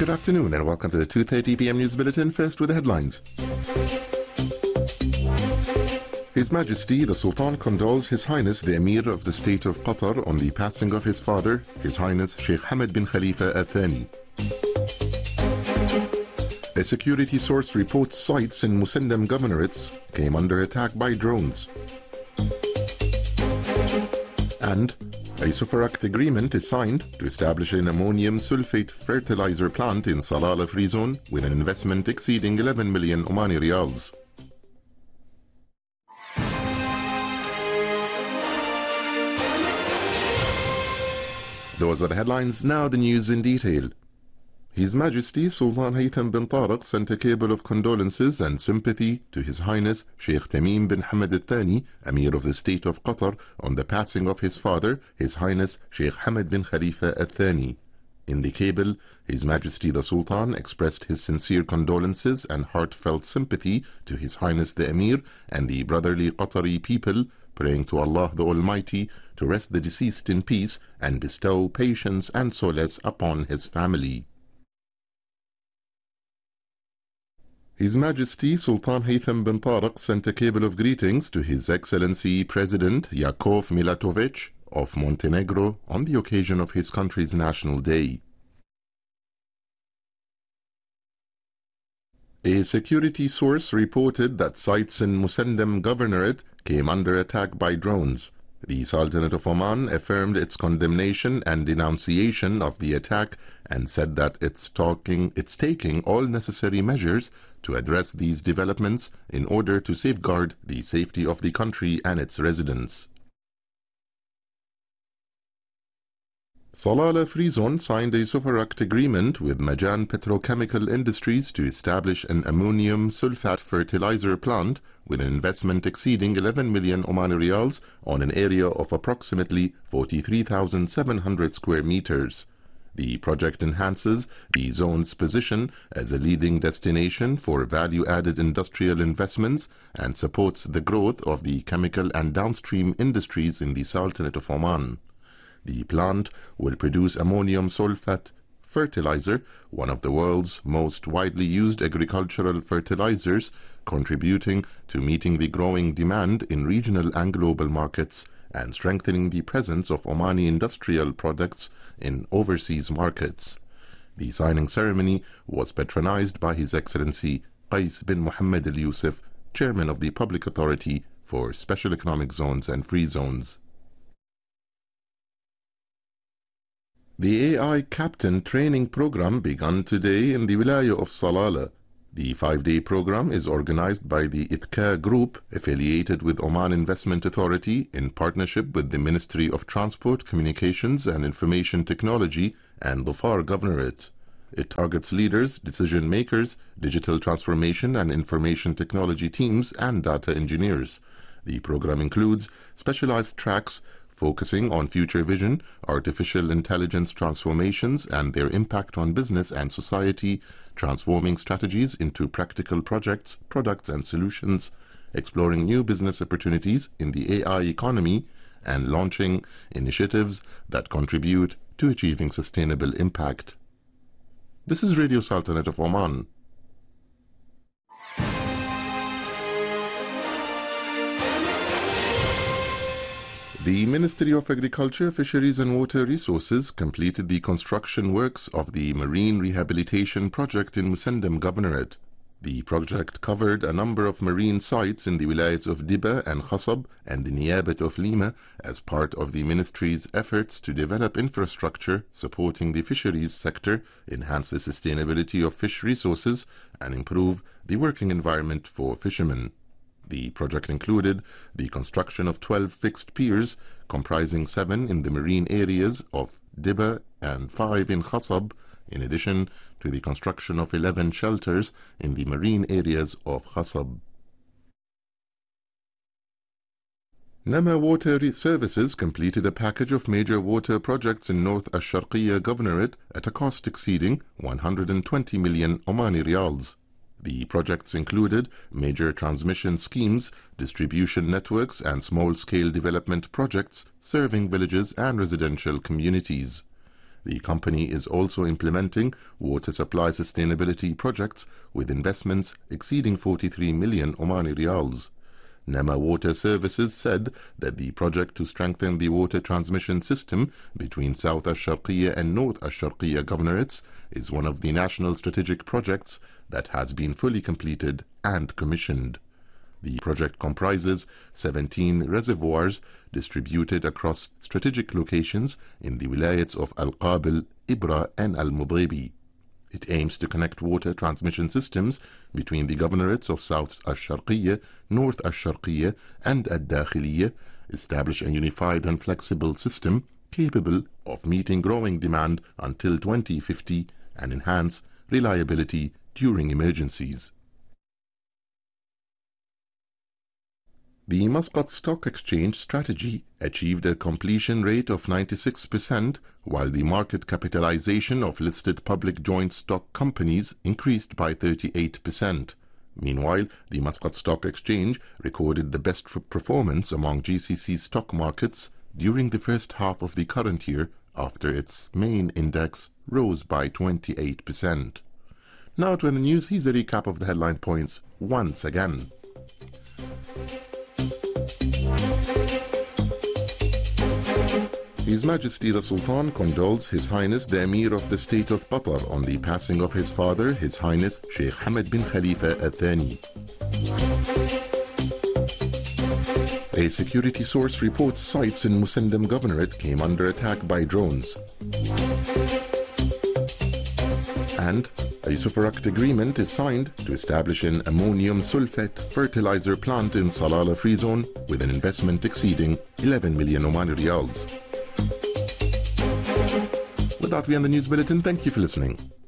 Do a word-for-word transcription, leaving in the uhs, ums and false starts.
Good afternoon and welcome to the two thirty p m News Bulletin. First with the headlines. His Majesty the Sultan condoles His Highness the Emir of the State of Qatar on the passing of his father, His Highness Sheikh Hamad bin Khalifa Al Thani. A security source reports sites in Musandam governorates came under attack by drones. And a Sufaract agreement is signed to establish an ammonium sulfate fertilizer plant in Salalah Free Zone with an investment exceeding eleven million Omani Riyals. Those were the headlines, now the news in detail. His Majesty Sultan Haytham bin Tariq sent a cable of condolences and sympathy to His Highness Sheikh Tamim bin Hamad Al Thani, Emir of the State of Qatar, on the passing of his father, His Highness Sheikh Hamad bin Khalifa Al Thani. In the cable, His Majesty the Sultan expressed his sincere condolences and heartfelt sympathy to His Highness the Emir and the brotherly Qatari people, praying to Allah the Almighty to rest the deceased in peace and bestow patience and solace upon his family. His Majesty Sultan Haytham bin Tariq sent a cable of greetings to His Excellency President Yakov Milatovic of Montenegro on the occasion of his country's National Day. A security source reported that sites in Musandam Governorate came under attack by drones. The Sultanate of Oman affirmed its condemnation and denunciation of the attack and said that it's, talking, it's taking all necessary measures to address these developments in order to safeguard the safety of the country and its residents. Salalah Free Zone signed a Sufaract agreement with Majan Petrochemical Industries to establish an ammonium sulfate fertilizer plant with an investment exceeding eleven million Omani Riyals on an area of approximately forty-three thousand seven hundred square meters. The project enhances the zone's position as a leading destination for value-added industrial investments and supports the growth of the chemical and downstream industries in the Sultanate of Oman. The plant will produce ammonium sulfate fertilizer, one of the world's most widely used agricultural fertilizers, contributing to meeting the growing demand in regional and global markets and strengthening the presence of Omani industrial products in overseas markets. The signing ceremony was patronized by His Excellency Qais bin Muhammad Al Yusuf, Chairman of the Public Authority for Special Economic Zones and Free Zones. The A I Captain Training Program began today in the Wilaya of Salalah. The five-day program is organized by the I T C A Group, affiliated with Oman Investment Authority, in partnership with the Ministry of Transport, Communications and Information Technology and Dhofar Governorate. It targets leaders, decision-makers, digital transformation and information technology teams, and data engineers. The program includes specialized tracks focusing on future vision, artificial intelligence transformations and their impact on business and society, transforming strategies into practical projects, products and solutions, exploring new business opportunities in the A I economy, and launching initiatives that contribute to achieving sustainable impact. This is Radio Sultanate of Oman. The Ministry of Agriculture, Fisheries and Water Resources completed the construction works of the Marine Rehabilitation Project in Musandam Governorate. The project covered a number of marine sites in the wilayat of Diba and Khasab and the Niyabat of Lima as part of the Ministry's efforts to develop infrastructure supporting the fisheries sector, enhance the sustainability of fish resources, and improve the working environment for fishermen. The project included the construction of twelve fixed piers, comprising seven in the marine areas of Diba and five in Khasab, in addition to the construction of eleven shelters in the marine areas of Khasab. Nama Water Services completed a package of major water projects in North Ash-Sharqiyya Governorate at a cost exceeding one hundred twenty million Omani Riyals. The projects included major transmission schemes, distribution networks, and small-scale development projects serving villages and residential communities. The company is also implementing water supply sustainability projects with investments exceeding forty-three million Omani Riyals. Nema Water Services said that the project to strengthen the water transmission system between South Al-Sharqiyya and North Al-Sharqiyya governorates is one of the national strategic projects that has been fully completed and commissioned. The project comprises seventeen reservoirs distributed across strategic locations in the wilayats of Al-Qabil, Ibra and Al-Mudaybi. It aims to connect water transmission systems between the governorates of South Al-Sharqiyya, North Al-Sharqiyya and Al-Dakhiliyya, establish a unified and flexible system capable of meeting growing demand until twenty fifty and enhance reliability during emergencies. The Muscat Stock Exchange strategy achieved a completion rate of ninety-six percent, while the market capitalization of listed public joint stock companies increased by thirty-eight percent. Meanwhile, the Muscat Stock Exchange recorded the best performance among G C C stock markets during the first half of the current year after its main index rose by twenty-eight percent. Now to the news, here's a recap of the headline points once again. His Majesty the Sultan condoles His Highness the Emir of the State of Qatar on the passing of his father, His Highness Sheikh Hamad bin Khalifa Al Thani. A security source reports sites in Musandam Governorate came under attack by drones. And a Yusufaruct agreement is signed to establish an ammonium sulfate fertilizer plant in Salalah Free Zone with an investment exceeding eleven million Omani Riyals. With that, we end the news bulletin. Thank you for listening.